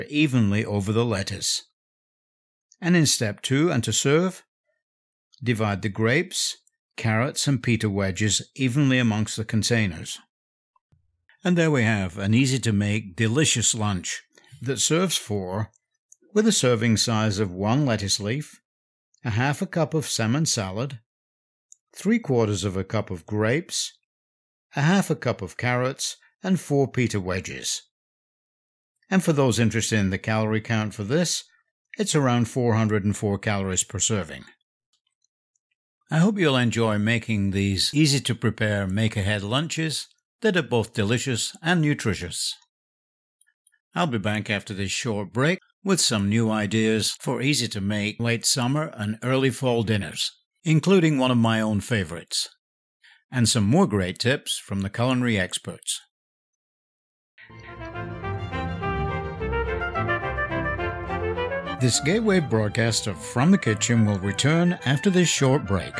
evenly over the lettuce. And in step 2, and to serve, divide the grapes, carrots and pita wedges evenly amongst the containers. And there we have an easy-to-make, delicious lunch that serves for, with a serving size of 1 lettuce leaf, a half a cup of salmon salad, 3/4 of a cup of grapes, a half a cup of carrots, and 4 pita wedges. And for those interested in the calorie count for this, it's around 404 calories per serving. I hope you'll enjoy making these easy-to-prepare make-ahead lunches that are both delicious and nutritious. I'll be back after this short break with some new ideas for easy-to-make late summer and early fall dinners, including one of my own favorites, and some more great tips from the culinary experts. This gateway broadcast of From the Kitchen will return after this short break.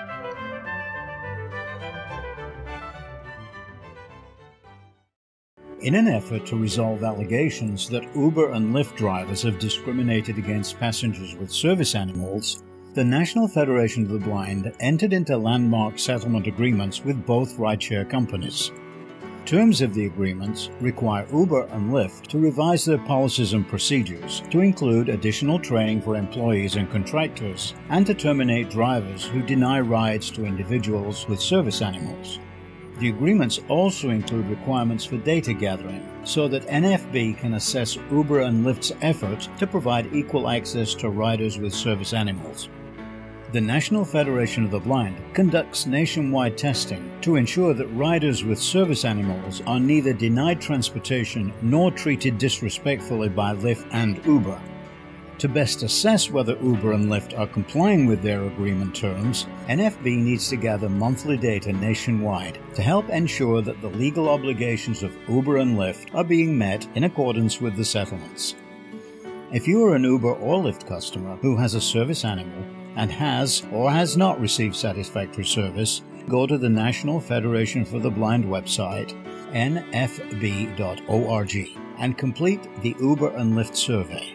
In an effort to resolve allegations that Uber and Lyft drivers have discriminated against passengers with service animals, the National Federation of the Blind entered into landmark settlement agreements with both rideshare companies. Terms of the agreements require Uber and Lyft to revise their policies and procedures to include additional training for employees and contractors, and to terminate drivers who deny rides to individuals with service animals. The agreements also include requirements for data gathering, so that NFB can assess Uber and Lyft's efforts to provide equal access to riders with service animals. The National Federation of the Blind conducts nationwide testing to ensure that riders with service animals are neither denied transportation nor treated disrespectfully by Lyft and Uber. To best assess whether Uber and Lyft are complying with their agreement terms, NFB needs to gather monthly data nationwide to help ensure that the legal obligations of Uber and Lyft are being met in accordance with the settlements. If you are an Uber or Lyft customer who has a service animal and has or has not received satisfactory service, go to the National Federation for the Blind website, nfb.org, and complete the Uber and Lyft survey.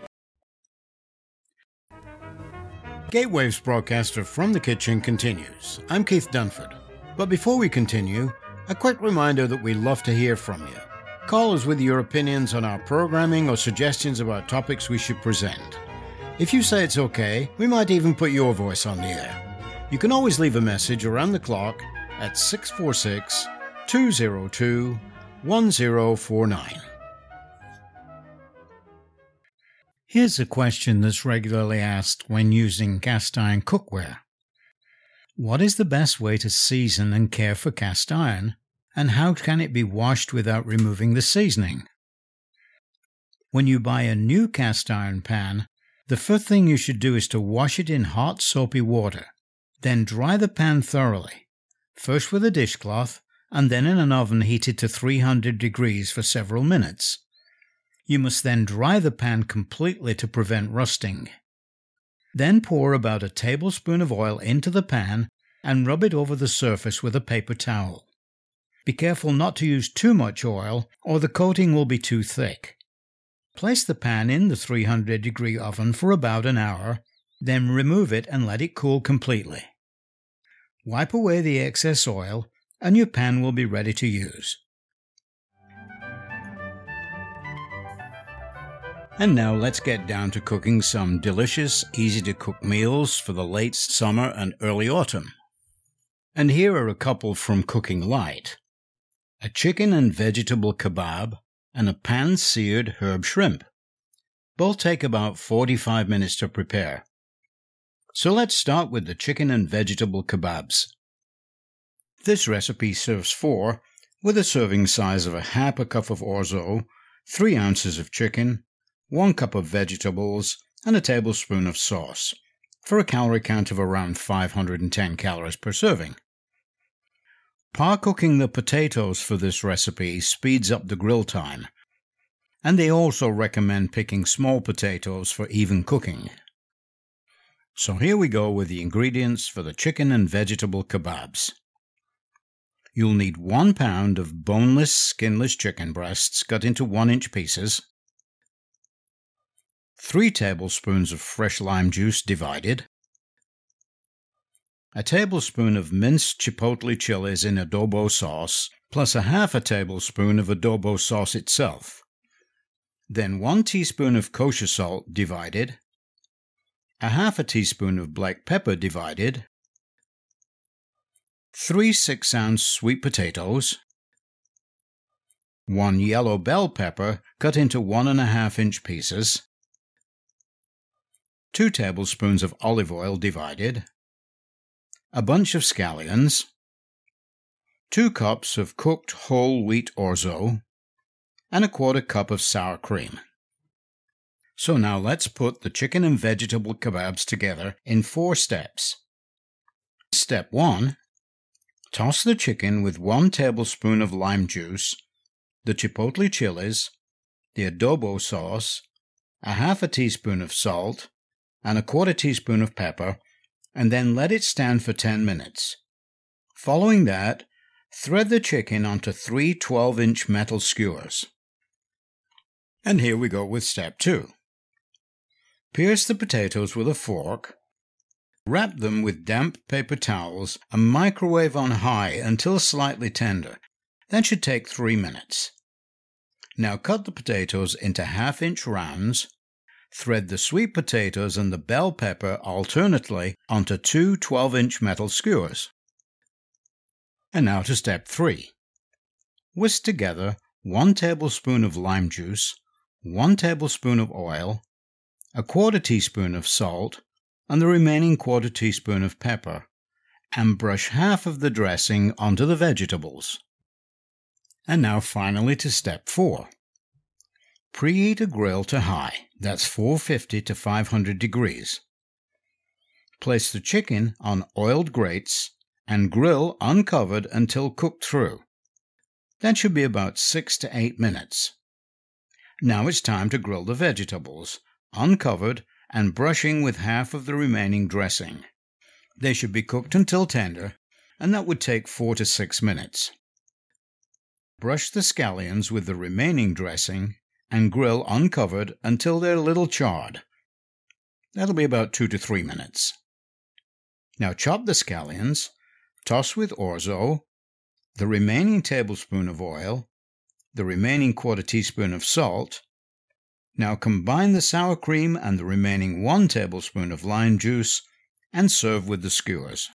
Gatewaves broadcaster From the Kitchen continues. I'm Keith Dunford. But before we continue, a quick reminder that we love to hear from you. Call us with your opinions on our programming or suggestions about topics we should present. If you say it's okay, we might even put your voice on the air. You can always leave a message around the clock at 646-202-1049. Here's a question that's regularly asked when using cast iron cookware. What is the best way to season and care for cast iron, and how can it be washed without removing the seasoning? When you buy a new cast iron pan, the first thing you should do is to wash it in hot soapy water. Then dry the pan thoroughly, first with a dishcloth and then in an oven heated to 300 degrees for several minutes. You must then dry the pan completely to prevent rusting. Then pour about a tablespoon of oil into the pan and rub it over the surface with a paper towel. Be careful not to use too much oil or the coating will be too thick. Place the pan in the 300-degree oven for about an hour, then remove it and let it cool completely. Wipe away the excess oil and your pan will be ready to use. And now let's get down to cooking some delicious, easy-to-cook meals for the late summer and early autumn. And here are a couple from Cooking Light: a chicken and vegetable kebab and a pan-seared herb shrimp. Both take about 45 minutes to prepare. So let's start with the chicken and vegetable kebabs. This recipe serves for, with a serving size of a half a cup of orzo, 3 ounces of chicken, 1 cup of vegetables, and a tablespoon of sauce, for a calorie count of around 510 calories per serving. Par cooking the potatoes for this recipe speeds up the grill time, and they also recommend picking small potatoes for even cooking. So here we go with the ingredients for the chicken and vegetable kebabs. You'll need 1 pound of boneless, skinless chicken breasts cut into 1-inch pieces, 3 tablespoons of fresh lime juice divided, a tablespoon of minced chipotle chilies in adobo sauce, plus a half a tablespoon of adobo sauce itself. Then 1 teaspoon of kosher salt divided, a half a teaspoon of black pepper divided, 3 6-ounce sweet potatoes, 1 yellow bell pepper cut into 1.5-inch pieces, 2 tablespoons of olive oil divided, a bunch of scallions, 2 cups of cooked whole wheat orzo, and a 1/4 cup of sour cream. So now let's put the chicken and vegetable kebabs together in 4 steps. Step 1. Toss the chicken with 1 tablespoon of lime juice, the chipotle chilies, the adobo sauce, a half a teaspoon of salt, and a 1/4 teaspoon of pepper, and then let it stand for 10 minutes. Following that, thread the chicken onto 3 12-inch metal skewers. And here we go with step 2. Pierce the potatoes with a fork, wrap them with damp paper towels, and microwave on high until slightly tender. That should take 3 minutes. Now cut the potatoes into 1/2-inch rounds. Thread the sweet potatoes and the bell pepper alternately onto 2 12-inch metal skewers. And now to step 3. Whisk together 1 tablespoon of lime juice, 1 tablespoon of oil, a 1/4 teaspoon of salt, and the remaining 1/4 teaspoon of pepper, and brush half of the dressing onto the vegetables. And now finally to step 4. Preheat a grill to high, that's 450 to 500 degrees. Place the chicken on oiled grates and grill uncovered until cooked through. That should be about 6 to 8 minutes. Now it's time to grill the vegetables, uncovered and brushing with half of the remaining dressing. They should be cooked until tender, and that would take 4 to 6 minutes. Brush the scallions with the remaining dressing and grill uncovered until they're a little charred. That'll be about 2 to 3 minutes. Now chop the scallions, toss with orzo, the remaining tablespoon of oil, the remaining 1/4 teaspoon of salt. Now combine the sour cream and the remaining 1 tablespoon of lime juice and serve with the skewers.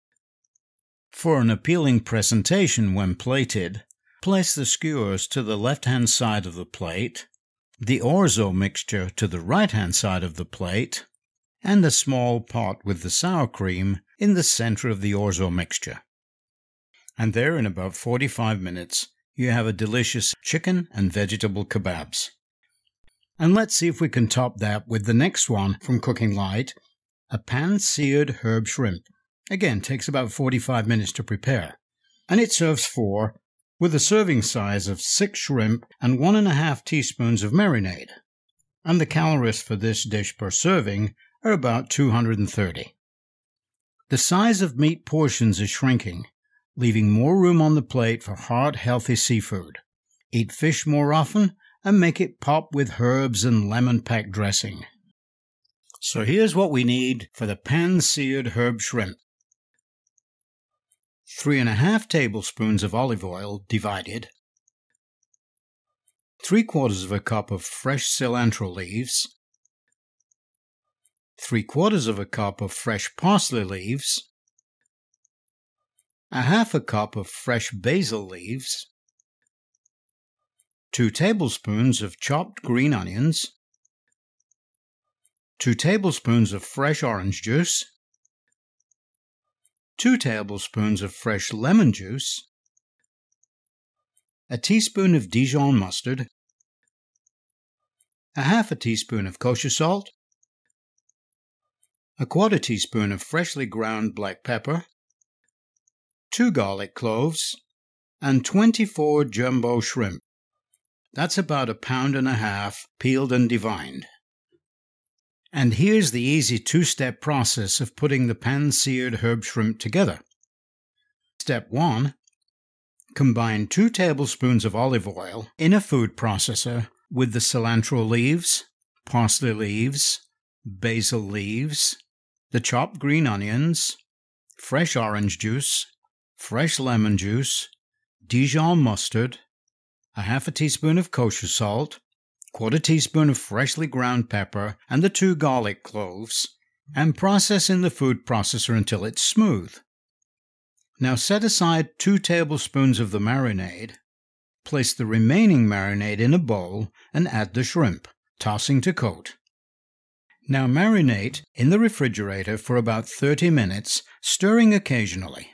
For an appealing presentation when plated, place the skewers to the left-hand side of the plate, the orzo mixture to the right-hand side of the plate, and a small pot with the sour cream in the center of the orzo mixture. And there, in about 45 minutes, you have a delicious chicken and vegetable kebabs. And let's see if we can top that with the next one from Cooking Light, a pan-seared herb shrimp. Again, takes about 45 minutes to prepare. And it serves 4, with a serving size of 6 shrimp and 1.5 teaspoons of marinade. And the calories for this dish per serving are about 230. The size of meat portions is shrinking, leaving more room on the plate for hard, healthy seafood. Eat fish more often and make it pop with herbs and lemon-packed dressing. So here's what we need for the pan-seared herb shrimp. 3.5 tablespoons of olive oil divided, 3/4 cup of fresh cilantro leaves, 3/4 cup of fresh parsley leaves, 1/2 cup of fresh basil leaves, 2 tablespoons of chopped green onions, 2 tablespoons of fresh orange juice, 2 tablespoons of fresh lemon juice, a teaspoon of Dijon mustard, 1/2 teaspoon of kosher salt, a 1/4 teaspoon of freshly ground black pepper, 2 garlic cloves, and 24 jumbo shrimp. That's about 1.5 pounds peeled and deveined. And here's the easy 2-step process of putting the pan-seared herb shrimp together. Step 1. Combine 2 tablespoons of olive oil in a food processor with the cilantro leaves, parsley leaves, basil leaves, the chopped green onions, fresh orange juice, fresh lemon juice, Dijon mustard, a half a teaspoon of kosher salt, quarter teaspoon of freshly ground pepper, and the 2 garlic cloves, and process in the food processor until it's smooth. Now set aside 2 tablespoons of the marinade, place the remaining marinade in a bowl, and add the shrimp, tossing to coat. Now marinate in the refrigerator for about 30 minutes, stirring occasionally.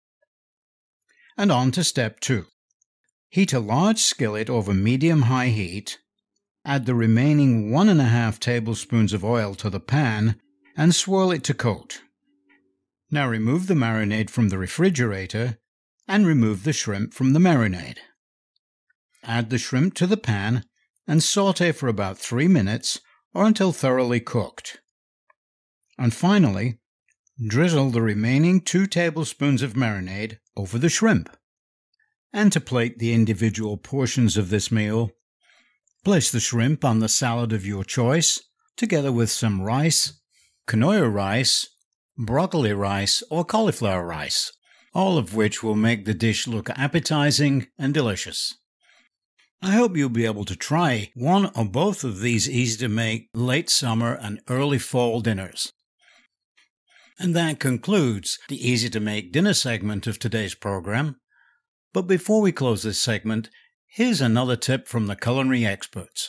And on to step 2. Heat a large skillet over medium-high heat, add the remaining 1½ tablespoons of oil to the pan, and swirl it to coat. Now remove the marinade from the refrigerator, and remove the shrimp from the marinade. Add the shrimp to the pan, and saute for about 3 minutes, or until thoroughly cooked. And finally, drizzle the remaining 2 tablespoons of marinade over the shrimp. And to plate the individual portions of this meal, place the shrimp on the salad of your choice, together with some rice, quinoa rice, broccoli rice, or cauliflower rice, all of which will make the dish look appetizing and delicious. I hope you'll be able to try one or both of these easy-to-make late summer and early fall dinners. And that concludes the easy-to-make dinner segment of today's program. But before we close this segment, here's another tip from the culinary experts.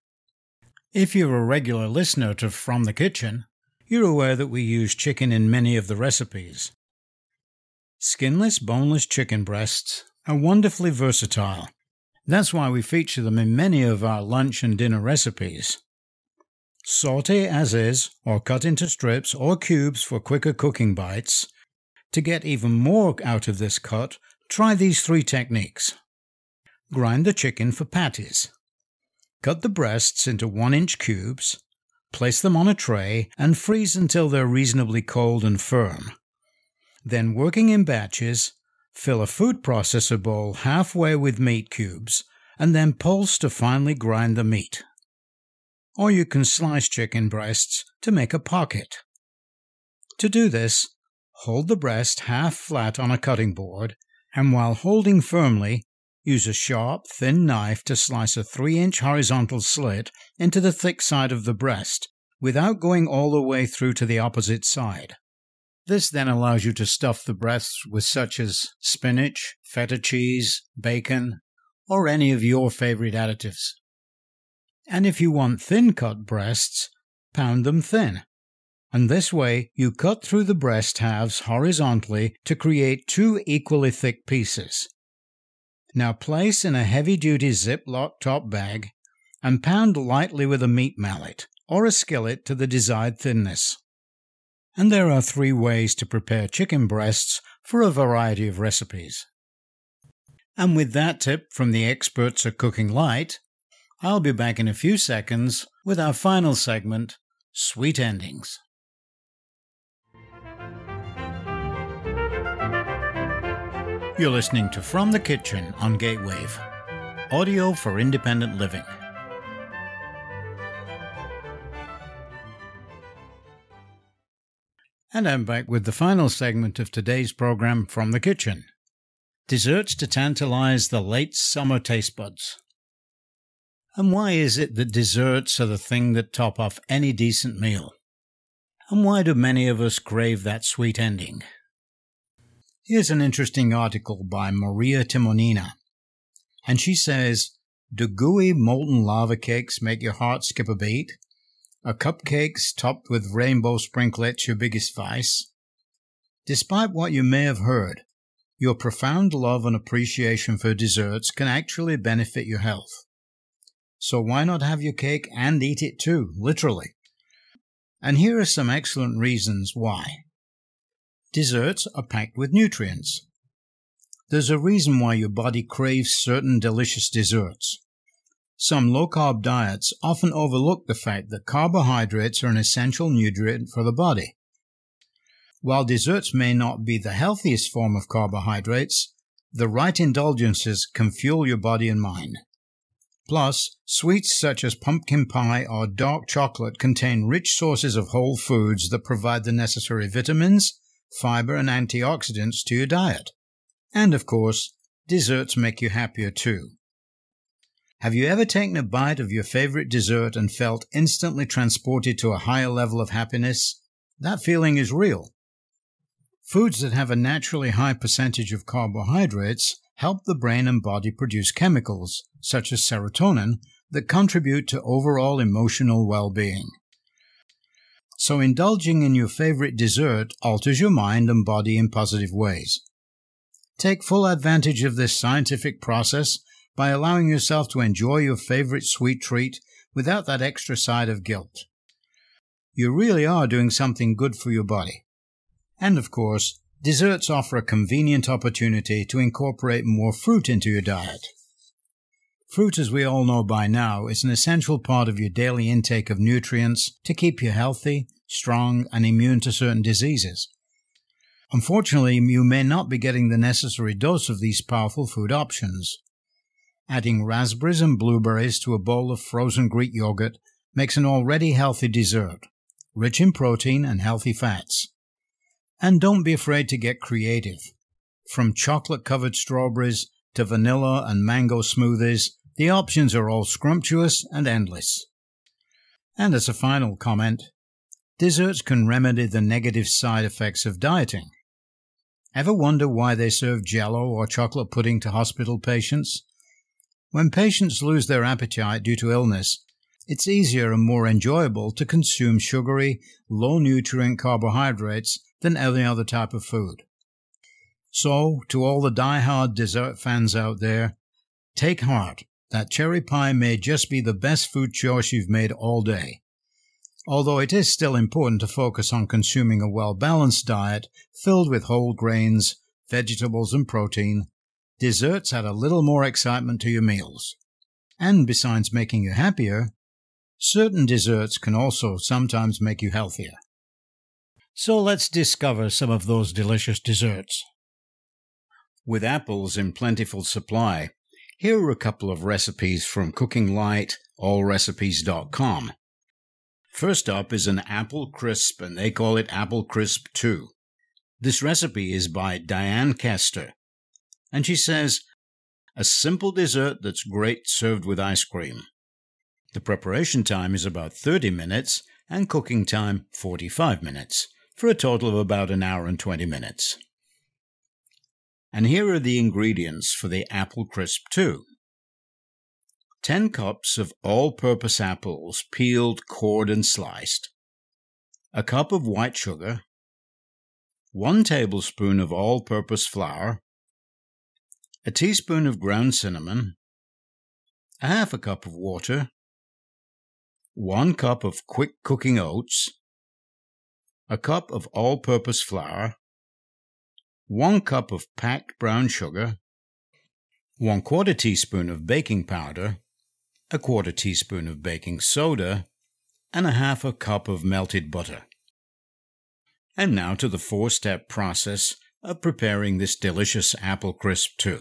If you're a regular listener to From the Kitchen, you're aware that we use chicken in many of the recipes. Skinless, boneless chicken breasts are wonderfully versatile. That's why we feature them in many of our lunch and dinner recipes. Saute as is, or cut into strips or cubes for quicker cooking bites. To get even more out of this cut, try these 3 techniques. Grind the chicken for patties. Cut the breasts into 1-inch cubes, place them on a tray, and freeze until they're reasonably cold and firm. Then, working in batches, fill a food processor bowl halfway with meat cubes, and then pulse to finely grind the meat. Or you can slice chicken breasts to make a pocket. To do this, hold the breast half flat on a cutting board, and while holding firmly, use a sharp, thin knife to slice a 3-inch horizontal slit into the thick side of the breast, without going all the way through to the opposite side. This then allows you to stuff the breasts with such as spinach, feta cheese, bacon, or any of your favorite additives. And if you want thin-cut breasts, pound them thin. And this way, you cut through the breast halves horizontally to create 2 equally thick pieces. Now place in a heavy-duty Ziploc top bag and pound lightly with a meat mallet or a skillet to the desired thinness. And there are 3 ways to prepare chicken breasts for a variety of recipes. And with that tip from the experts at Cooking Light, I'll be back in a few seconds with our final segment, Sweet Endings. You're listening to From the Kitchen on Gatewave, audio for independent living. And I'm back with the final segment of today's program, From the Kitchen. Desserts to tantalize the late summer taste buds. And why is it that desserts are the thing that top off any decent meal? And why do many of us crave that sweet ending? Here's an interesting article by Maria Timonina, and she says, do gooey molten lava cakes make your heart skip a beat? Are cupcakes topped with rainbow sprinklets your biggest vice? Despite what you may have heard, your profound love and appreciation for desserts can actually benefit your health. So why not have your cake and eat it too, literally? And here are some excellent reasons why. Desserts are packed with nutrients. There's a reason why your body craves certain delicious desserts. Some low-carb diets often overlook the fact that carbohydrates are an essential nutrient for the body. While desserts may not be the healthiest form of carbohydrates, the right indulgences can fuel your body and mind. Plus, sweets such as pumpkin pie or dark chocolate contain rich sources of whole foods that provide the necessary vitamins, fiber, and antioxidants to your diet. And of course, desserts make you happier too. Have you ever taken a bite of your favorite dessert and felt instantly transported to a higher level of happiness? That feeling is real. Foods that have a naturally high percentage of carbohydrates help the brain and body produce chemicals, such as serotonin, that contribute to overall emotional well-being. So indulging in your favorite dessert alters your mind and body in positive ways. Take full advantage of this scientific process by allowing yourself to enjoy your favorite sweet treat without that extra side of guilt. You really are doing something good for your body. And of course, desserts offer a convenient opportunity to incorporate more fruit into your diet. Fruit, as we all know by now, is an essential part of your daily intake of nutrients to keep you healthy, strong, and immune to certain diseases. Unfortunately, you may not be getting the necessary dose of these powerful food options. Adding raspberries and blueberries to a bowl of frozen Greek yogurt makes an already healthy dessert, rich in protein and healthy fats. And don't be afraid to get creative. From chocolate-covered strawberries to vanilla and mango smoothies, the options are all scrumptious and endless. And as a final comment, desserts can remedy the negative side effects of dieting. Ever wonder why they serve Jell-O or chocolate pudding to hospital patients? When patients lose their appetite due to illness, it's easier and more enjoyable to consume sugary, low-nutrient carbohydrates than any other type of food. So, to all the die-hard dessert fans out there, take heart that cherry pie may just be the best food choice you've made all day. Although it is still important to focus on consuming a well-balanced diet filled with whole grains, vegetables, and protein, desserts add a little more excitement to your meals. And besides making you happier, certain desserts can also sometimes make you healthier. So let's discover some of those delicious desserts. With apples in plentiful supply, here are a couple of recipes from Cooking Light, allrecipes.com. First up is an apple crisp, and they call it Apple Crisp 2. This recipe is by Diane Kester, and she says, a simple dessert that's great served with ice cream. The preparation time is about 30 minutes and cooking time 45 minutes, for a total of about an hour and 20 minutes. And here are the ingredients for the Apple Crisp 2. 10 cups of all-purpose apples, peeled, cored, and sliced. A cup of white sugar. 1 tablespoon of all-purpose flour. A teaspoon of ground cinnamon. A half a cup of water. 1 cup of quick cooking oats. A cup of all-purpose flour. 1 cup of packed brown sugar. 1/4 teaspoon of baking powder. 1/4 teaspoon of baking soda, and a half a cup of melted butter. And now to the 4-step process of preparing this delicious Apple Crisp 2.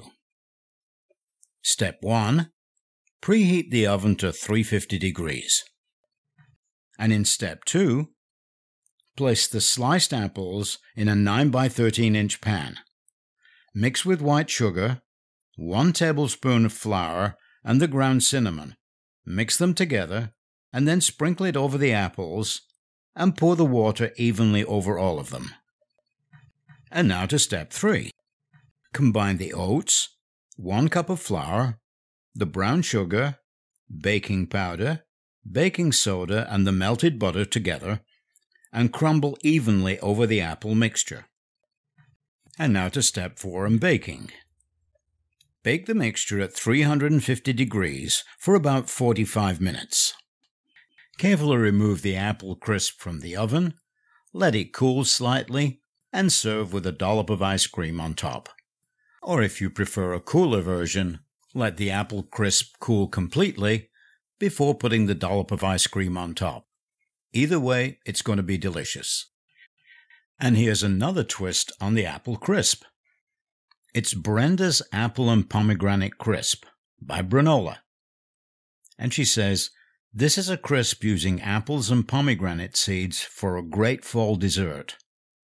Step 1. Preheat the oven to 350 degrees. And in Step 2, place the sliced apples in a 9 by 13 inch pan. Mix with white sugar, 1 tablespoon of flour, and the ground cinnamon. Mix them together, and then sprinkle it over the apples, and pour the water evenly over all of them. And now to Step 3. Combine the oats, 1 cup of flour, the brown sugar, baking powder, baking soda, and the melted butter together, and crumble evenly over the apple mixture. And now to Step 4 and baking. Bake the mixture at 350 degrees for about 45 minutes. Carefully remove the apple crisp from the oven, let it cool slightly, and serve with a dollop of ice cream on top. Or if you prefer a cooler version, let the apple crisp cool completely before putting the dollop of ice cream on top. Either way, it's going to be delicious. And here's another twist on the apple crisp. It's Brenda's Apple and Pomegranate Crisp by Granola. And she says, "This is a crisp using apples and pomegranate seeds for a great fall dessert.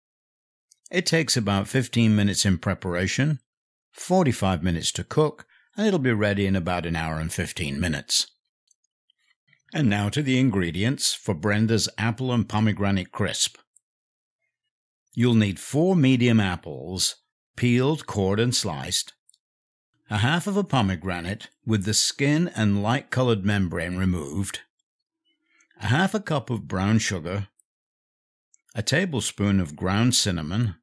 It takes about 15 minutes in preparation, 45 minutes to cook, and it'll be ready in about an hour and 15 minutes. And now to the ingredients for Brenda's Apple and Pomegranate Crisp. You'll need 4 medium apples, peeled, cored, and sliced, a half of a pomegranate with the skin and light-colored membrane removed, a half a cup of brown sugar, a tablespoon of ground cinnamon,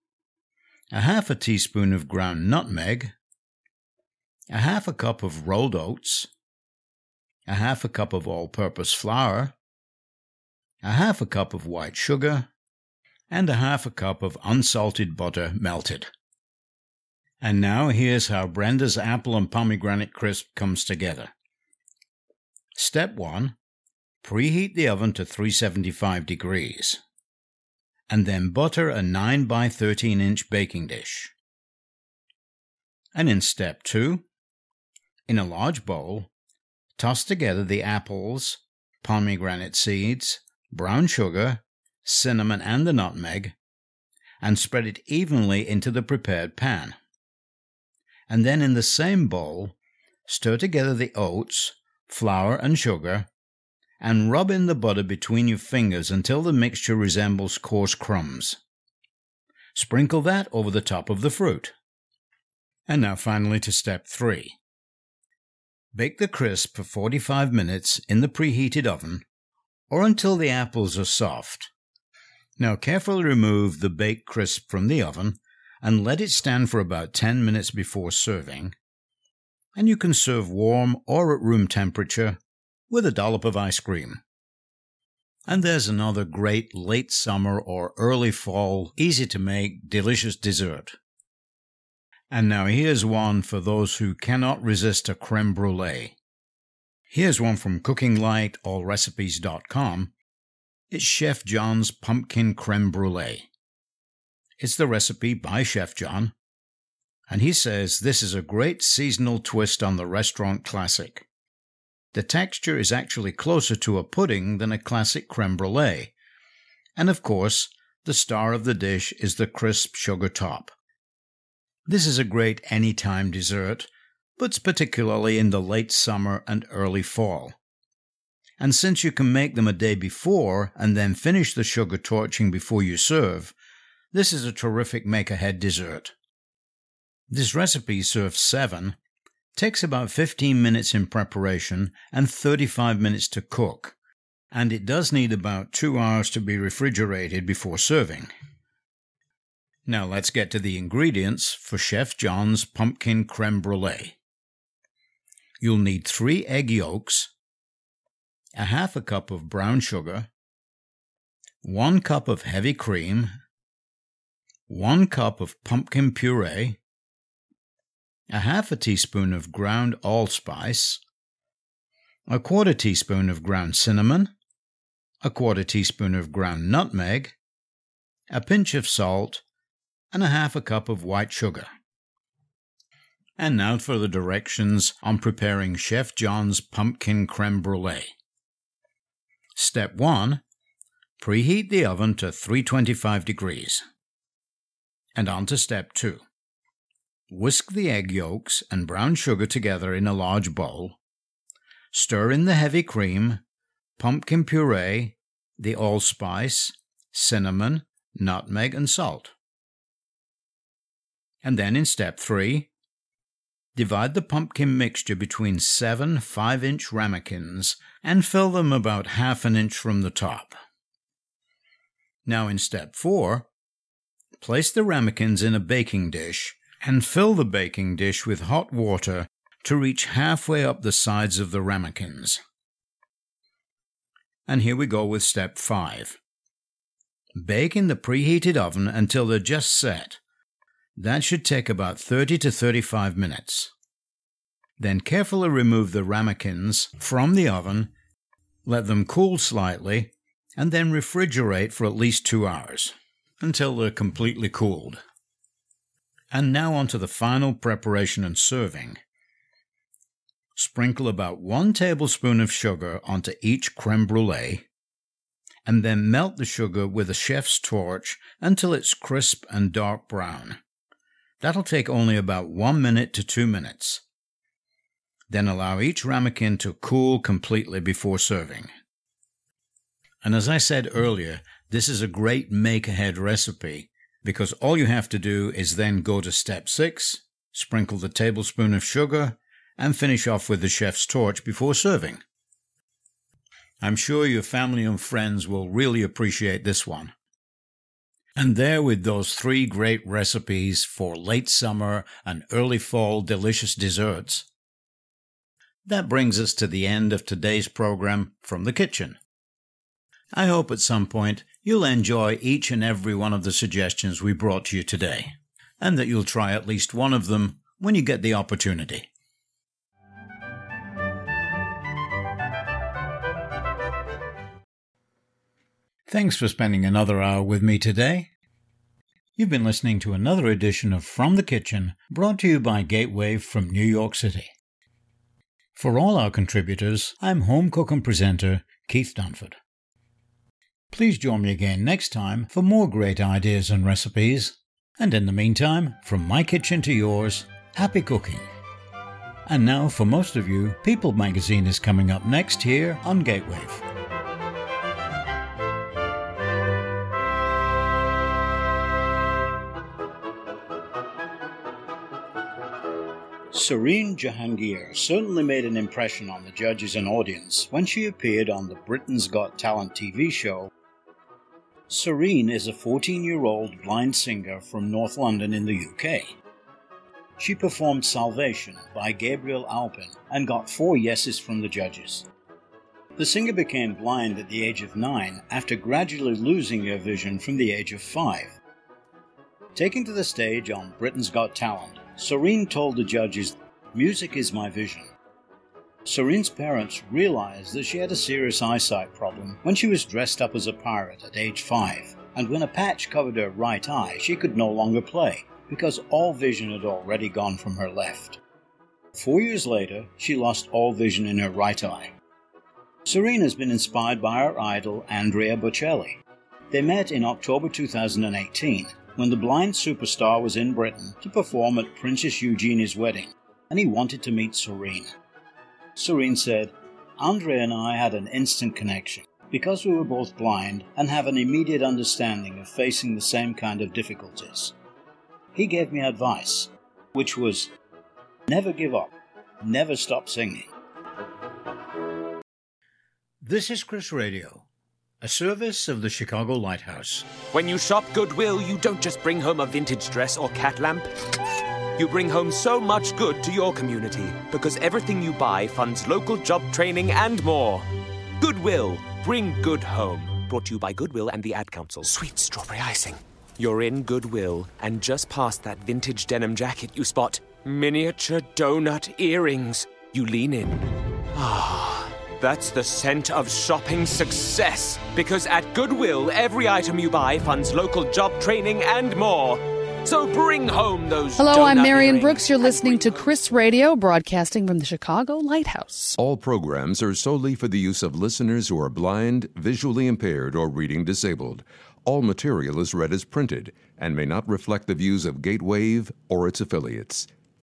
a half a teaspoon of ground nutmeg, a half a cup of rolled oats, a half a cup of all-purpose flour, a half a cup of white sugar, and a half a cup of unsalted butter melted. And now here's how Brenda's Apple and Pomegranate Crisp comes together. Step 1. Preheat the oven to 375 degrees. And then butter a 9 by 13 inch baking dish. And in Step 2, in a large bowl, toss together the apples, pomegranate seeds, brown sugar, cinnamon, and the nutmeg, and spread it evenly into the prepared pan. And then in the same bowl, stir together the oats, flour, and sugar, and rub in the butter between your fingers until the mixture resembles coarse crumbs. Sprinkle that over the top of the fruit. And now finally to Step 3. Bake the crisp for 45 minutes in the preheated oven, or until the apples are soft. Now carefully remove the baked crisp from the oven and let it stand for about 10 minutes before serving, and you can serve warm or at room temperature with a dollop of ice cream. And there's another great late summer or early fall, easy to make, delicious dessert. And now here's one for those who cannot resist a creme brulee. Here's one from CookingLightAllRecipes.com. It's Chef John's Pumpkin Creme Brulee. It's the recipe by Chef John, and he says this is a great seasonal twist on the restaurant classic. The texture is actually closer to a pudding than a classic creme brulee, and of course, the star of the dish is the crisp sugar top. This is a great anytime dessert, but particularly in the late summer and early fall. And since you can make them a day before and then finish the sugar torching before you serve, this is a terrific make-ahead dessert. This recipe serves 7, takes about 15 minutes in preparation and 35 minutes to cook, and it does need about 2 hours to be refrigerated before serving. Now let's get to the ingredients for Chef John's Pumpkin Creme Brulee. You'll need 3 egg yolks, a half a cup of brown sugar, 1 cup of heavy cream, 1 cup of pumpkin puree, a half a teaspoon of ground allspice, a quarter teaspoon of ground cinnamon, a quarter teaspoon of ground nutmeg, a pinch of salt, and a half a cup of white sugar. And now for the directions on preparing Chef John's Pumpkin Creme Brulee. Step 1. Preheat the oven to 325 degrees. And on to Step 2. Whisk the egg yolks and brown sugar together in a large bowl. Stir in the heavy cream, pumpkin puree, the allspice, cinnamon, nutmeg, and salt. And then in Step 3, divide the pumpkin mixture between 7 5-inch ramekins and fill them about half an inch from the top. Now in Step 4, place the ramekins in a baking dish and fill the baking dish with hot water to reach halfway up the sides of the ramekins. And here we go with Step 5. Bake in the preheated oven until they're just set. That should take about 30 to 35 minutes. Then carefully remove the ramekins from the oven, let them cool slightly, and then refrigerate for at least 2 hours, until they're completely cooled. And now on to the final preparation and serving. Sprinkle about 1 tablespoon of sugar onto each creme brulee, and then melt the sugar with a chef's torch until it's crisp and dark brown. That'll take only about 1 minute to 2 minutes. Then allow each ramekin to cool completely before serving. And as I said earlier, this is a great make-ahead recipe because all you have to do is then go to step 6, sprinkle the tablespoon of sugar, and finish off with the chef's torch before serving. I'm sure your family and friends will really appreciate this one. And there with those 3 great recipes for late summer and early fall delicious desserts. That brings us to the end of today's program From the Kitchen. I hope at some point you'll enjoy each and every one of the suggestions we brought to you today, and that you'll try at least one of them when you get the opportunity. Thanks for spending another hour with me today. You've been listening to another edition of From the Kitchen, brought to you by Gatewave from New York City. For all our contributors, I'm home cook and presenter Keith Dunford. Please join me again next time for more great ideas and recipes. And in the meantime, from my kitchen to yours, happy cooking. And now, for most of you, People Magazine is coming up next here on Gatewave. Sareen Jahangir certainly made an impression on the judges and audience when she appeared on the Britain's Got Talent TV show. Sareen is a 14-year-old blind singer from North London in the UK. She performed Salvation by Gabriel Alpin and got 4 yeses from the judges. The singer became blind at the age of 9 after gradually losing her vision from the age of 5. Taken to the stage on Britain's Got Talent, Sareen told the judges, "Music is my vision." Sareen's parents realized that she had a serious eyesight problem when she was dressed up as a pirate at age 5, and when a patch covered her right eye, she could no longer play because all vision had already gone from her left. 4 years later, she lost all vision in her right eye. Sareen has been inspired by her idol Andrea Bocelli. They met in October 2018 when the blind superstar was in Britain to perform at Princess Eugenia's wedding, and he wanted to meet Sareen. Sareen said, "Andrea and I had an instant connection because we were both blind and have an immediate understanding of facing the same kind of difficulties. He gave me advice, which was, never give up, never stop singing." This is Chris Radio, a service of the Chicago Lighthouse. When you shop Goodwill, you don't just bring home a vintage dress or cat lamp. You bring home so much good to your community because everything you buy funds local job training and more. Goodwill, bring good home. Brought to you by Goodwill and the Ad Council. Sweet strawberry icing. You're in Goodwill, and just past that vintage denim jacket you spot miniature donut earrings. You lean in. That's the scent of shopping success. Because at Goodwill, every item you buy funds local job training and more. So bring home those Hello, I'm Marion Brooks. You're listening to Chris Radio, broadcasting from the Chicago Lighthouse. All programs are solely for the use of listeners who are blind, visually impaired, or reading disabled. All material is read as printed and may not reflect the views of Gatewave or its affiliates.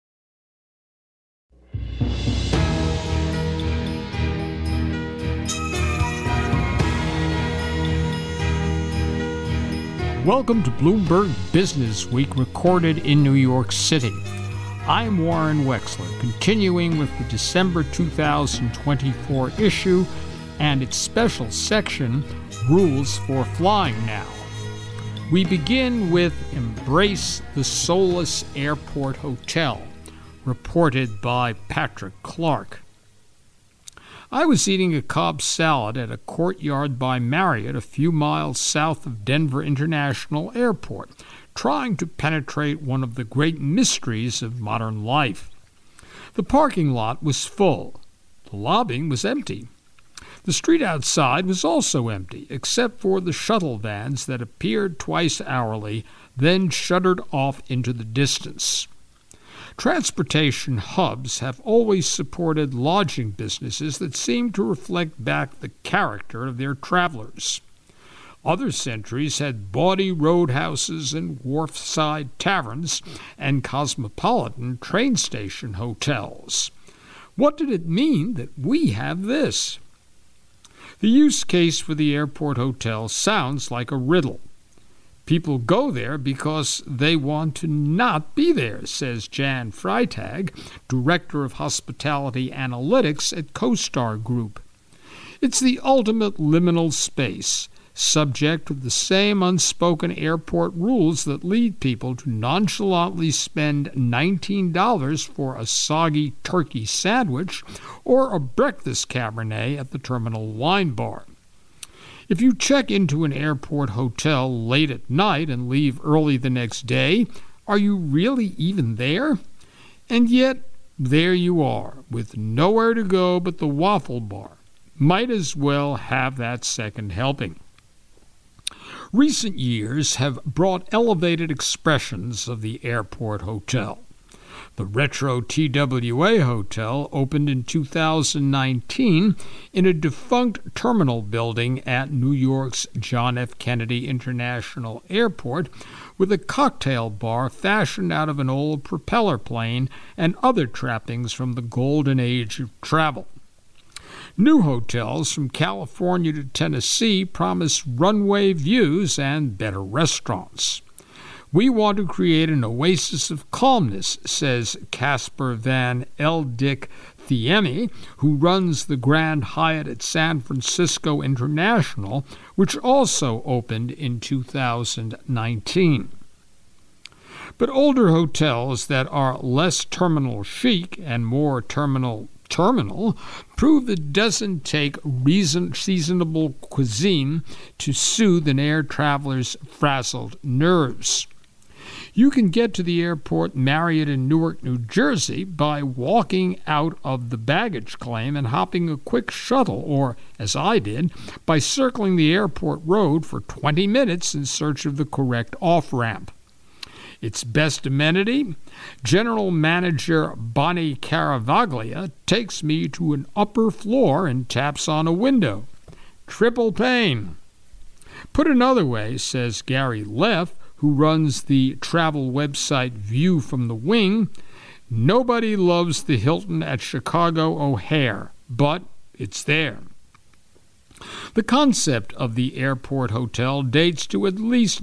Welcome to Bloomberg Business Week, recorded in New York City. I'm Warren Wexler, continuing with the December 2024 issue and its special section, Rules for Flying Now. We begin with Embrace the Soulless Airport Hotel, reported by Patrick Clark. I was eating a Cobb salad at a Courtyard by Marriott a few miles south of Denver International Airport, trying to penetrate one of the great mysteries of modern life. The parking lot was full. The lobby was empty. The street outside was also empty, except for the shuttle vans that appeared twice hourly, then shuttered off into the distance. Transportation hubs have always supported lodging businesses that seem to reflect back the character of their travelers. Other centuries had bawdy roadhouses and wharfside taverns and cosmopolitan train station hotels. What did it mean that we have this? The use case for the airport hotel sounds like a riddle. People go there because they want to not be there, says Jan Freitag, Director of Hospitality Analytics at CoStar Group. It's the ultimate liminal space, subject to the same unspoken airport rules that lead people to nonchalantly spend $19 for a soggy turkey sandwich or a breakfast Cabernet at the terminal wine bar. If you check into an airport hotel late at night and leave early the next day, are you really even there? And yet, there you are, with nowhere to go but the waffle bar. Might as well have that second helping. Recent years have brought elevated expressions of the airport hotel. The Retro TWA Hotel opened in 2019 in a defunct terminal building at New York's John F. Kennedy International Airport with a cocktail bar fashioned out of an old propeller plane and other trappings from the golden age of travel. New hotels from California to Tennessee promise runway views and better restaurants. We want to create an oasis of calmness, says Casper Van Eldik Thiemi, who runs the Grand Hyatt at San Francisco International, which also opened in 2019. But older hotels that are less terminal chic and more terminal prove it doesn't take seasonable cuisine to soothe an air traveler's frazzled nerves. You can get to the airport Marriott in Newark, New Jersey by walking out of the baggage claim and hopping a quick shuttle, or, as I did, by circling the airport road for 20 minutes in search of the correct off-ramp. Its best amenity, General Manager Bonnie Caravaglia takes me to an upper floor and taps on a window. Triple pane. Put another way, says Gary Leff, who runs the travel website View from the Wing, nobody loves the Hilton at Chicago O'Hare, but it's there. The concept of the airport hotel dates to at least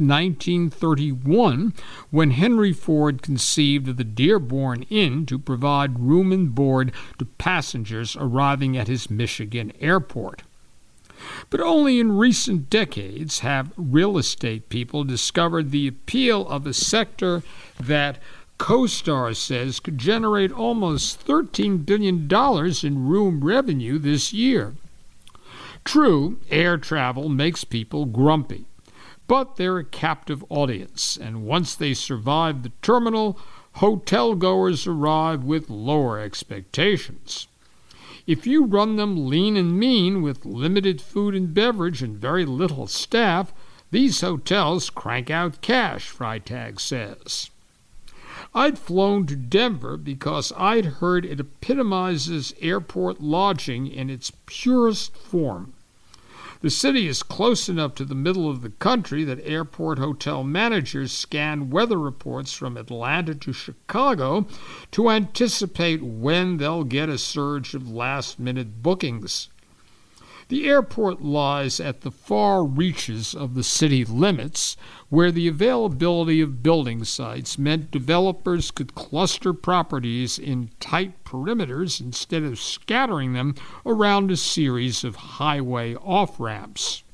1931, when Henry Ford conceived of the Dearborn Inn to provide room and board to passengers arriving at his Michigan airport. But only in recent decades have real estate people discovered the appeal of a sector that CoStar says could generate almost $13 billion in room revenue this year. True, air travel makes people grumpy, but they're a captive audience, and once they survive the terminal, hotel goers arrive with lower expectations. If you run them lean and mean with limited food and beverage and very little staff, these hotels crank out cash, Freitag says. I'd flown to Denver because I'd heard it epitomizes airport lodging in its purest form. The city is close enough to the middle of the country that airport hotel managers scan weather reports from Atlanta to Chicago to anticipate when they'll get a surge of last-minute bookings. The airport lies at the far reaches of the city limits, where the availability of building sites meant developers could cluster properties in tight perimeters instead of scattering them around a series of highway off-ramps.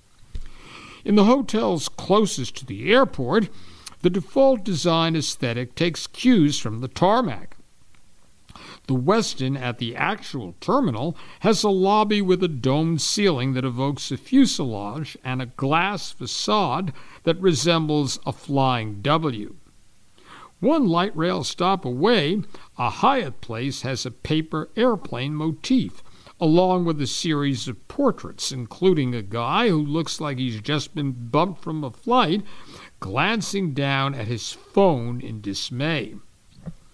In the hotels closest to the airport, the default design aesthetic takes cues from the tarmac. The Westin at the actual terminal has a lobby with a domed ceiling that evokes a fuselage and a glass facade that resembles a flying W. One light rail stop away, a Hyatt Place has a paper airplane motif, along with a series of portraits, including a guy who looks like he's just been bumped from a flight, glancing down at his phone in dismay.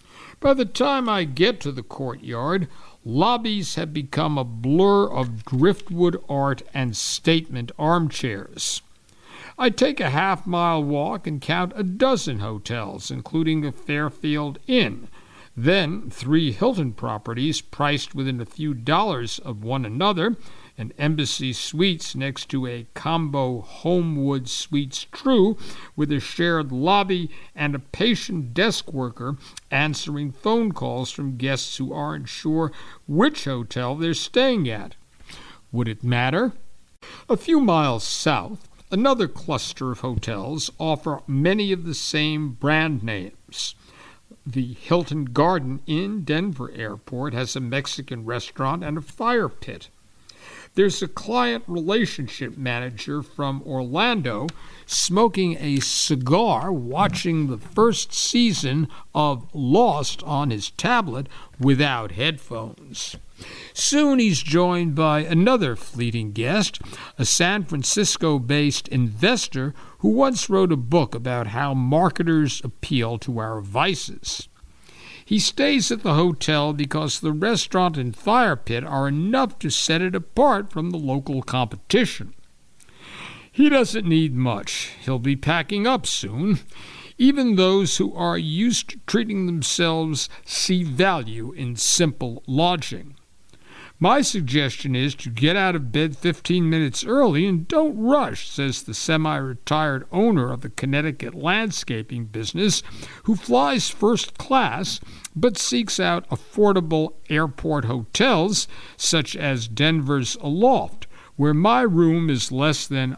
By the time I get to the courtyard, lobbies have become a blur of driftwood art and statement armchairs. I take a half-mile walk and count a dozen hotels, including the Fairfield Inn, then 3 Hilton properties priced within a few dollars of one another, an Embassy Suites next to a combo Homewood Suites True with a shared lobby and a patient desk worker answering phone calls from guests who aren't sure which hotel they're staying at. Would it matter? A few miles south, another cluster of hotels offer many of the same brand names. The Hilton Garden Inn, Denver Airport, has a Mexican restaurant and a fire pit. There's a client relationship manager from Orlando smoking a cigar watching the first season of Lost on his tablet without headphones. Soon he's joined by another fleeting guest, a San Francisco-based investor who once wrote a book about how marketers appeal to our vices. He stays at the hotel because the restaurant and fire pit are enough to set it apart from the local competition. He doesn't need much. He'll be packing up soon. Even those who are used to treating themselves see value in simple lodging. My suggestion is to get out of bed 15 minutes early and don't rush, says the semi-retired owner of the Connecticut landscaping business, who flies first class but seeks out affordable airport hotels such as Denver's Aloft, where my room is less than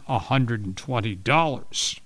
$120.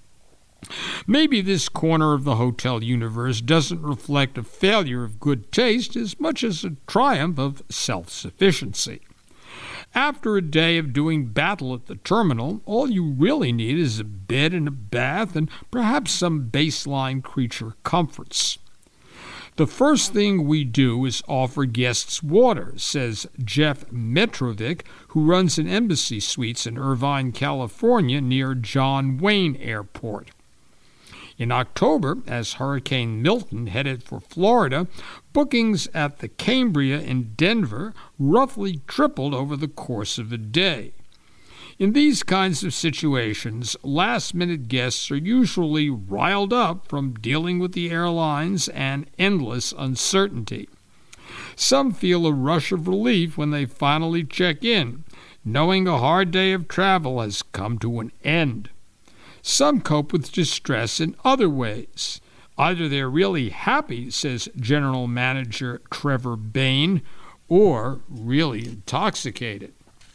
Maybe this corner of the hotel universe doesn't reflect a failure of good taste as much as a triumph of self-sufficiency. After a day of doing battle at the terminal, all you really need is a bed and a bath and perhaps some baseline creature comforts. The first thing we do is offer guests water, says Jeff Metrovic, who runs an Embassy Suites in Irvine, California, near John Wayne Airport. In October, as Hurricane Milton headed for Florida, bookings at the Cambria in Denver roughly tripled over the course of a day. In these kinds of situations, last-minute guests are usually riled up from dealing with the airlines and endless uncertainty. Some feel a rush of relief when they finally check in, knowing a hard day of travel has come to an end. Some cope with distress in other ways. Either they're really happy, says General Manager Trevor Bain, or really intoxicated.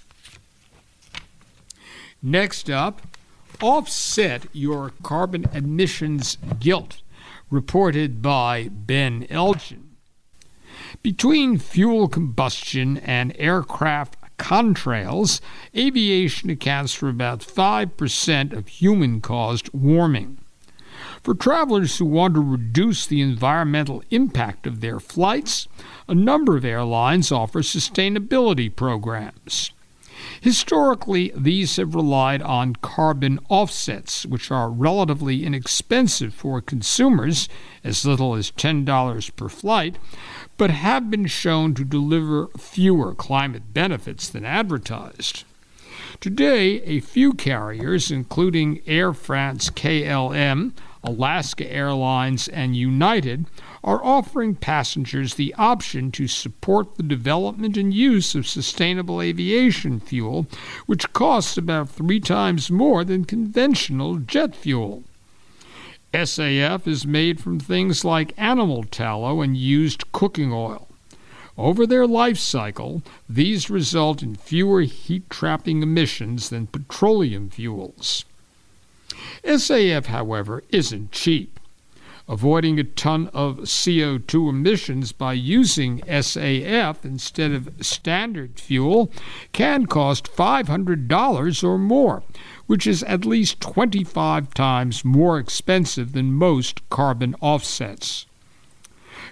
Next up, offset your carbon emissions guilt, reported by Ben Elgin. Between fuel combustion and aircraft contrails, aviation accounts for about 5% of human-caused warming. For travelers who want to reduce the environmental impact of their flights, a number of airlines offer sustainability programs. Historically, these have relied on carbon offsets, which are relatively inexpensive for consumers, as little as $10 per flight, but have been shown to deliver fewer climate benefits than advertised. Today, a few carriers, including Air France KLM, Alaska Airlines, and United, are offering passengers the option to support the development and use of sustainable aviation fuel, which costs about 3 times more than conventional jet fuel. SAF is made from things like animal tallow and used cooking oil. Over their life cycle, these result in fewer heat-trapping emissions than petroleum fuels. SAF, however, isn't cheap. Avoiding a ton of CO2 emissions by using SAF instead of standard fuel can cost $500 or more, which is at least 25 times more expensive than most carbon offsets.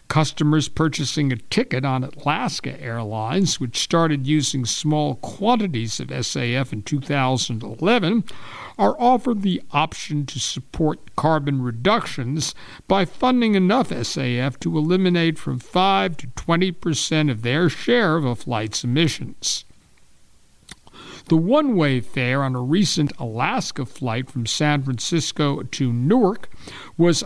Customers purchasing a ticket on Alaska Airlines, which started using small quantities of SAF in 2011, are offered the option to support carbon reductions by funding enough SAF to eliminate from 5 to 20% of their share of a flight's emissions. The one-way fare on a recent Alaska flight from San Francisco to Newark was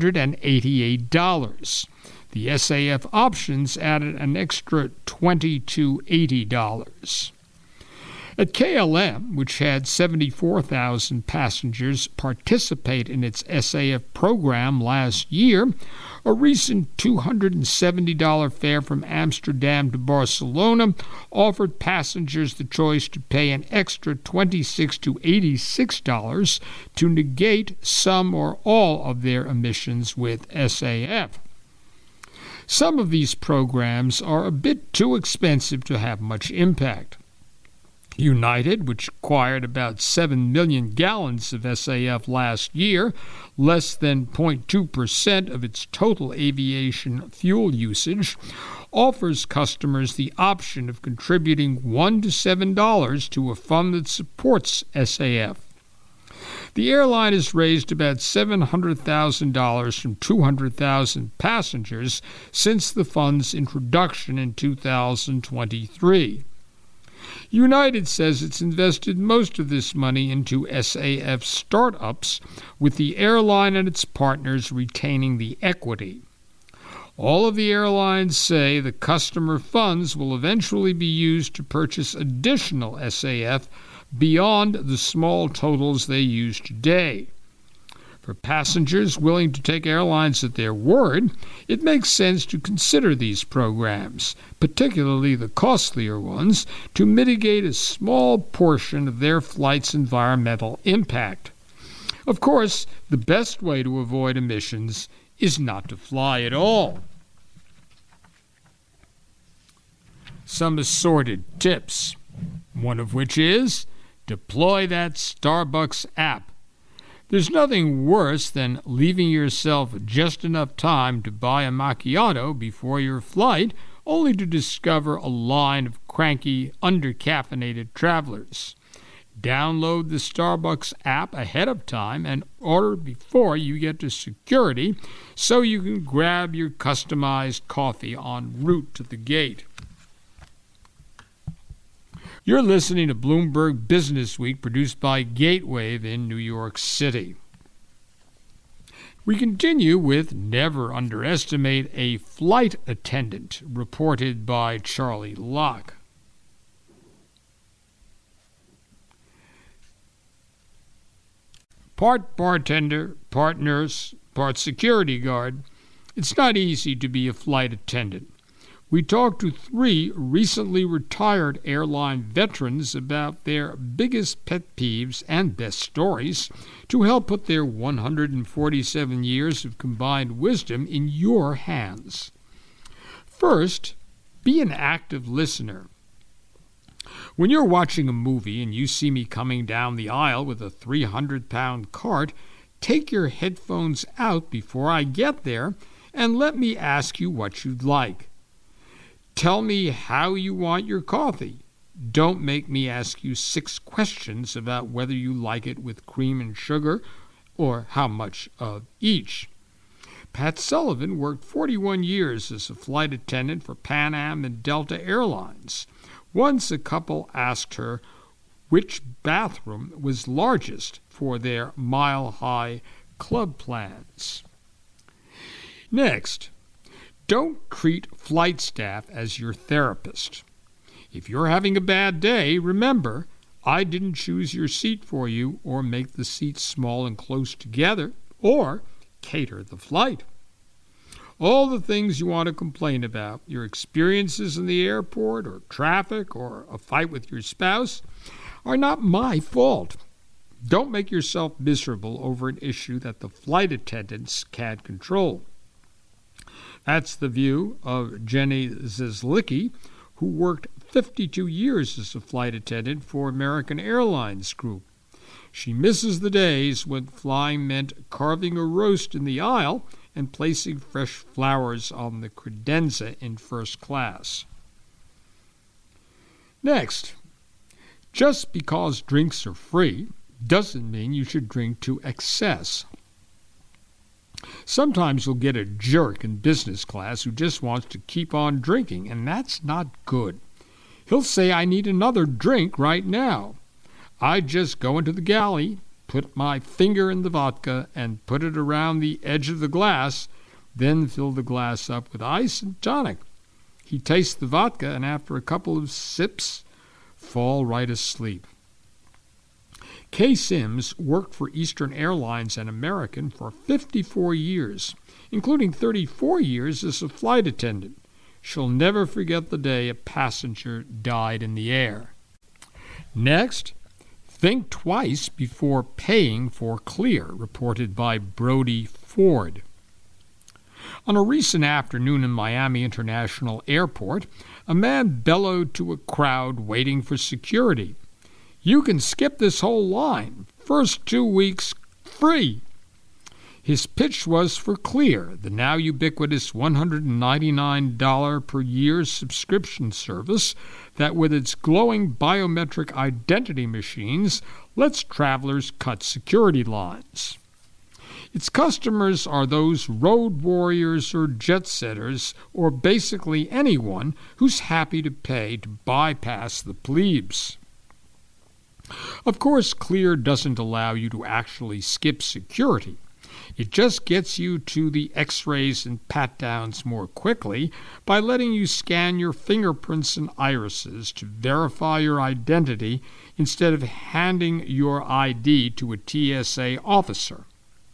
$188. The SAF options added an extra $20 to $80. At KLM, which had 74,000 passengers participate in its SAF program last year, a recent $270 fare from Amsterdam to Barcelona offered passengers the choice to pay an extra $26 to $86 to negate some or all of their emissions with SAF. Some of these programs are a bit too expensive to have much impact. United, which acquired about 7 million gallons of SAF last year, less than 0.2% of its total aviation fuel usage, offers customers the option of contributing $1 to $7 to a fund that supports SAF. The airline has raised about $700,000 from 200,000 passengers since the fund's introduction in 2023. United says it's invested most of this money into SAF startups, with the airline and its partners retaining the equity. All of the airlines say the customer funds will eventually be used to purchase additional SAF beyond the small totals they use today. For passengers willing to take airlines at their word, it makes sense to consider these programs, particularly the costlier ones, to mitigate a small portion of their flight's environmental impact. Of course, the best way to avoid emissions is not to fly at all. Some assorted tips, one of which is deploy that Starbucks app. There's nothing worse than leaving yourself just enough time to buy a macchiato before your flight, only to discover a line of cranky, under-caffeinated travelers. Download the Starbucks app ahead of time and order before you get to security so you can grab your customized coffee en route to the gate. You're listening to Bloomberg Business Week, produced by Gatewave in New York City. We continue with Never Underestimate a Flight Attendant, reported by Charlie Locke. Part bartender, part nurse, part security guard, it's not easy to be a flight attendant. We talked to 3 recently retired airline veterans about their biggest pet peeves and best stories to help put their 147 years of combined wisdom in your hands. First, be an active listener. When you're watching a movie and you see me coming down the aisle with a 300-pound cart, take your headphones out before I get there and let me ask you what you'd like. Tell me how you want your coffee. Don't make me ask you 6 questions about whether you like it with cream and sugar or how much of each. Pat Sullivan worked 41 years as a flight attendant for Pan Am and Delta Airlines. Once a couple asked her which bathroom was largest for their mile-high club plans. Next, don't treat flight staff as your therapist. If you're having a bad day, remember, I didn't choose your seat for you or make the seats small and close together or cater the flight. All the things you want to complain about, your experiences in the airport or traffic or a fight with your spouse, are not my fault. Don't make yourself miserable over an issue that the flight attendants can't control. That's the view of Jenny Zeslicki, who worked 52 years as a flight attendant for American Airlines Group. She misses the days when flying meant carving a roast in the aisle and placing fresh flowers on the credenza in first class. Next, just because drinks are free doesn't mean you should drink to excess. Sometimes you'll get a jerk in business class who just wants to keep on drinking, and that's not good. He'll say, "I need another drink right now." I just go into the galley, put my finger in the vodka, and put it around the edge of the glass, then fill the glass up with ice and tonic. He tastes the vodka, and after a couple of sips, fall right asleep. Kay Sims worked for Eastern Airlines and American for 54 years, including 34 years as a flight attendant. She'll never forget the day a passenger died in the air. Next, think twice before paying for Clear, reported by Brody Ford. On a recent afternoon in Miami International Airport, a man bellowed to a crowd waiting for security, "You can skip this whole line. First 2 weeks free." His pitch was for Clear, the now ubiquitous $199 per year subscription service that, with its glowing biometric identity machines, lets travelers cut security lines. Its customers are those road warriors or jet setters, or basically anyone who's happy to pay to bypass the plebes. Of course, Clear doesn't allow you to actually skip security. It just gets you to the x-rays and pat-downs more quickly by letting you scan your fingerprints and irises to verify your identity instead of handing your ID to a TSA officer.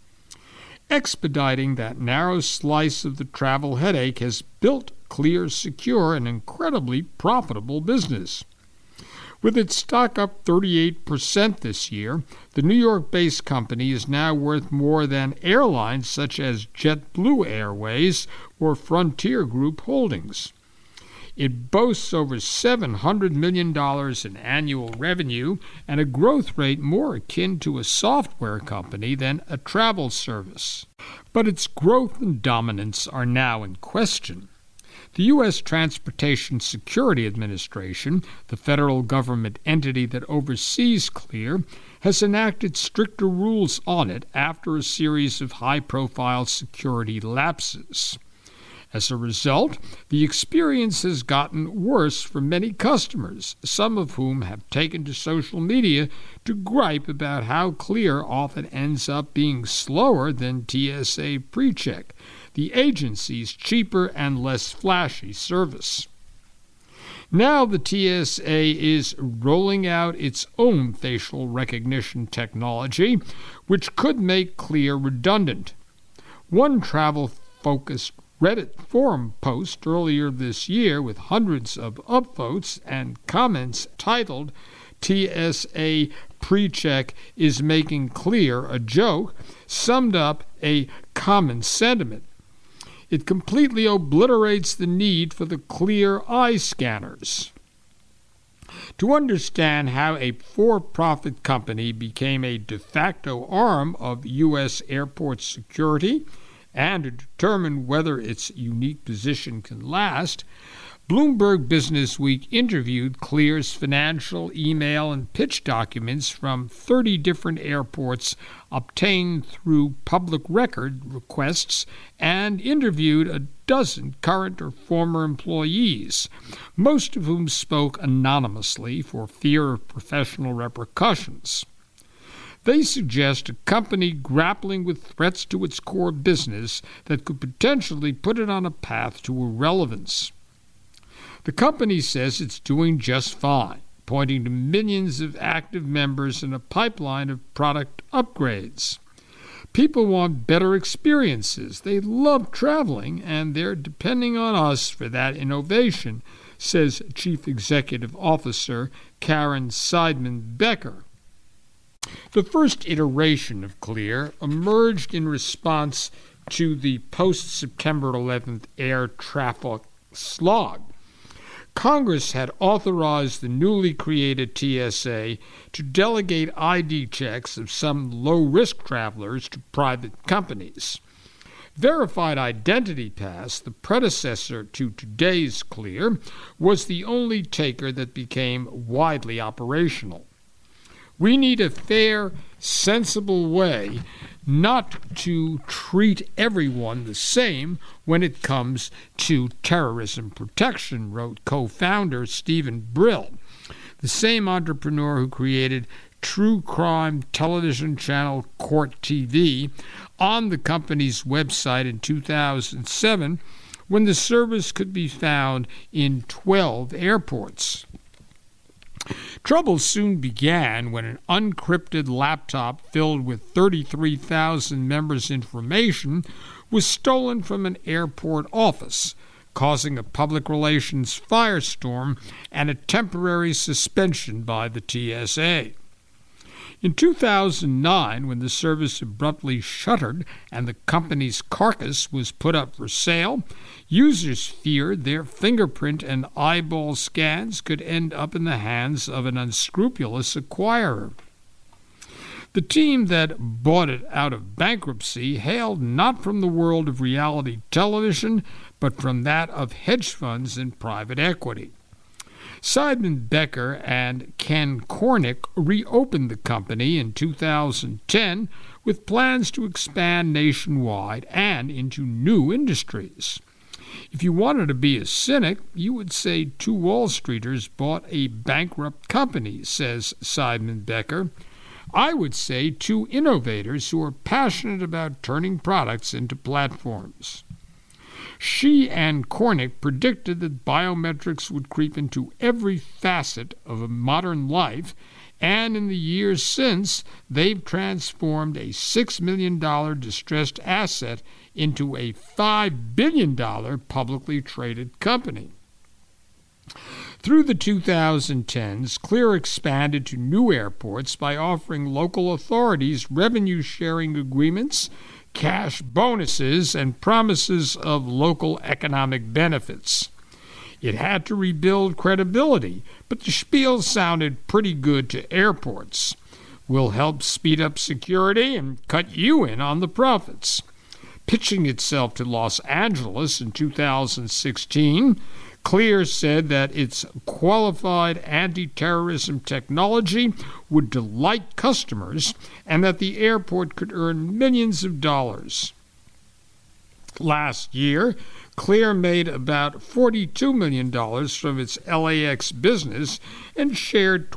Expediting that narrow slice of the travel headache has built Clear Secure an incredibly profitable business. With its stock up 38% this year, the New York-based company is now worth more than airlines such as JetBlue Airways or Frontier Group Holdings. It boasts over $700 million in annual revenue and a growth rate more akin to a software company than a travel service. But its growth and dominance are now in question. The U.S. Transportation Security Administration, the federal government entity that oversees Clear, has enacted stricter rules on it after a series of high-profile security lapses. As a result, the experience has gotten worse for many customers, some of whom have taken to social media to gripe about how Clear often ends up being slower than TSA PreCheck, the agency's cheaper and less flashy service. Now the TSA is rolling out its own facial recognition technology, which could make Clear redundant. One travel-focused Reddit forum post earlier this year with hundreds of upvotes and comments titled "TSA PreCheck is making Clear a joke" summed up a common sentiment. It completely obliterates the need for the Clear eye scanners. To understand how a for-profit company became a de facto arm of U.S. airport security, and to determine whether its unique position can last, Bloomberg Businessweek interviewed Clear's financial, email, and pitch documents from 30 different airports obtained through public record requests and interviewed a dozen current or former employees, most of whom spoke anonymously for fear of professional repercussions. They suggest a company grappling with threats to its core business that could potentially put it on a path to irrelevance. The company says it's doing just fine, pointing to millions of active members and a pipeline of product upgrades. People want better experiences. They love traveling, and they're depending on us for that innovation, says Chief Executive Officer Karen Seidman-Becker. The first iteration of Clear emerged in response to the post-September 11th air traffic slog. Congress had authorized the newly created TSA to delegate ID checks of some low-risk travelers to private companies. Verified Identity Pass, the predecessor to today's Clear, was the only taker that became widely operational. We need a fair, sensible way not to treat everyone the same when it comes to terrorism protection, wrote co-founder Stephen Brill, the same entrepreneur who created true crime television channel Court TV on the company's website in 2007, when the service could be found in 12 airports. Trouble soon began when an unencrypted laptop filled with 33,000 members' information was stolen from an airport office, causing a public relations firestorm and a temporary suspension by the TSA. In 2009, when the service abruptly shuttered and the company's carcass was put up for sale, users feared their fingerprint and eyeball scans could end up in the hands of an unscrupulous acquirer. The team that bought it out of bankruptcy hailed not from the world of reality television, but from that of hedge funds and private equity. Simon Becker and Ken Cornick reopened the company in 2010 with plans to expand nationwide and into new industries. If you wanted to be a cynic, you would say two Wall Streeters bought a bankrupt company, says Simon Becker. I would say two innovators who are passionate about turning products into platforms. She and Cornick predicted that biometrics would creep into every facet of a modern life, and in the years since, they've transformed a $6 million distressed asset into a $5 billion publicly traded company. Through the 2010s, Clear expanded to new airports by offering local authorities revenue-sharing agreements, cash bonuses, and promises of local economic benefits. It had to rebuild credibility, but the spiel sounded pretty good to airports. We'll help speed up security and cut you in on the profits. Pitching itself to Los Angeles in 2016, Clear said that its qualified anti-terrorism technology would delight customers and that the airport could earn millions of dollars. Last year, Clear made about $42 million from its LAX business and shared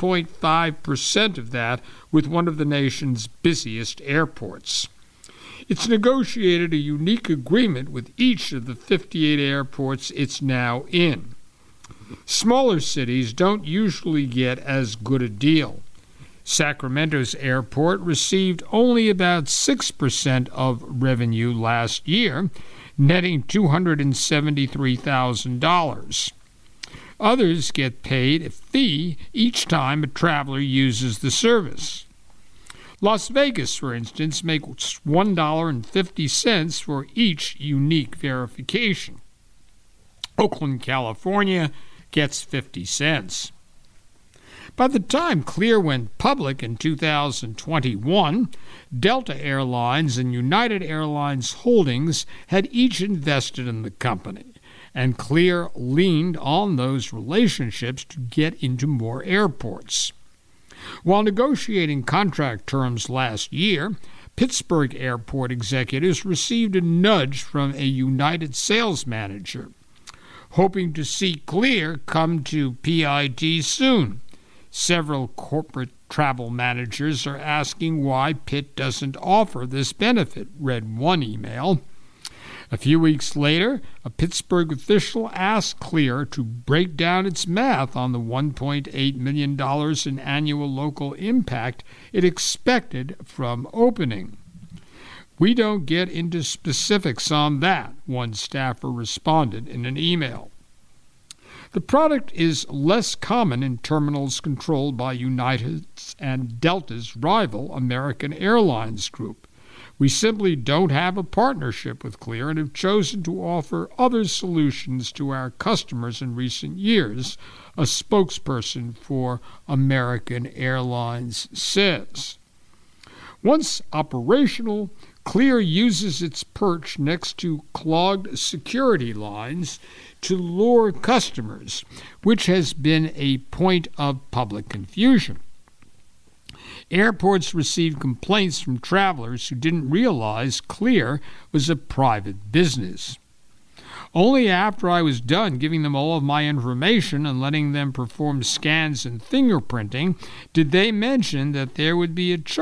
12.5% of that with one of the nation's busiest airports. It's negotiated a unique agreement with each of the 58 airports it's now in. Smaller cities don't usually get as good a deal. Sacramento's airport received only about 6% of revenue last year, netting $273,000. Others get paid a fee each time a traveler uses the service. Las Vegas, for instance, makes $1.50 for each unique verification. Oakland, California, gets 50 cents. By the time Clear went public in 2021, Delta Airlines and United Airlines Holdings had each invested in the company, and Clear leaned on those relationships to get into more airports. While negotiating contract terms last year, Pittsburgh Airport executives received a nudge from a United sales manager, hoping to see Clear come to PIT soon. Several corporate travel managers are asking why Pitt doesn't offer this benefit, read one email. A few weeks later, a Pittsburgh official asked Clear to break down its math on the $1.8 million in annual local impact it expected from opening. We don't get into specifics on that, one staffer responded in an email. The product is less common in terminals controlled by United's and Delta's rival American Airlines Group. We simply don't have a partnership with Clear and have chosen to offer other solutions to our customers in recent years, a spokesperson for American Airlines says. Once operational, Clear uses its perch next to clogged security lines to lure customers, which has been a point of public confusion. Airports received complaints from travelers who didn't realize Clear was a private business. Only after I was done giving them all of my information and letting them perform scans and fingerprinting did they mention that there would be a charge